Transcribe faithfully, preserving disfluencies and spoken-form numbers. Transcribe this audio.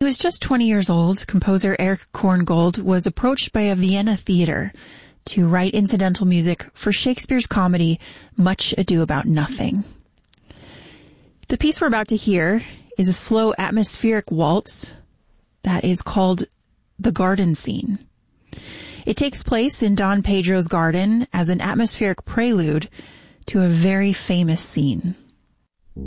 was just twenty years old, composer Erich Korngold was approached by a Vienna theater to write incidental music for Shakespeare's comedy Much Ado About Nothing. The piece we're about to hear is a slow atmospheric waltz that is called The Garden Scene. It takes place in Don Pedro's garden as an atmospheric prelude to a very famous scene.